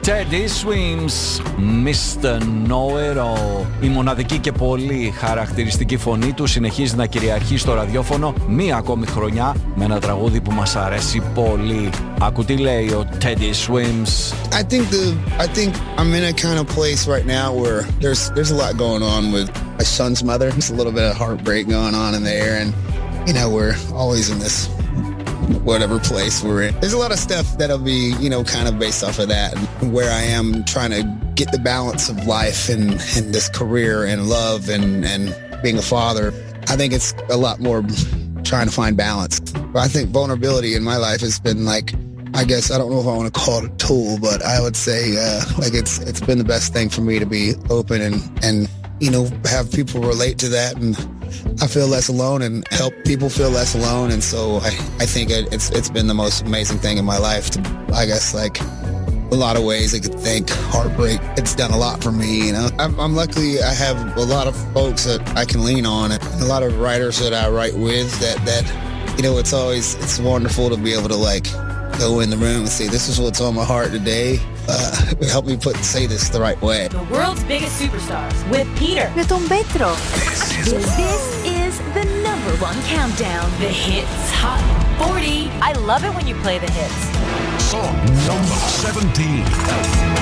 Teddy Swims, Mr. Know-It-All. Η μοναδική και πολύ χαρακτηριστική φωνή του συνεχίζει να κυριαρχεί στο ραδιόφωνο μία ακόμη χρονιά με ένα τραγούδι που μας αρέσει πολύ. Ακού τι λέει ο Teddy Swims. I think I'm in a kind of place right now where there's a lot going on with my son's mother. There's a little bit of heartbreak going on in there, and you know, we're always in this whatever place we're in. There's a lot of stuff that'll be, you know, kind of based off of that, and where I am trying to get the balance of life and this career and love and being a father. I think it's a lot more trying to find balance. But I think vulnerability in my life has been like, I guess, I don't know if I want to call it a tool, but I would say like it's been the best thing for me to be open and you know, have people relate to that, and I feel less alone and help people feel less alone. And so I think it's been the most amazing thing in my life to, I guess, like a lot of ways I could think heartbreak. It's done a lot for me, you know. I'm lucky I have a lot of folks that I can lean on, and a lot of writers that I write with that you know, it's wonderful to be able to like go in the room and say, this is what's on my heart today. Help me say this the right way. The world's biggest superstars with Peter. Με τον Πέτρο. This is the number one countdown. The Hits Hot 40. I love it when you play the hits. Song number 17.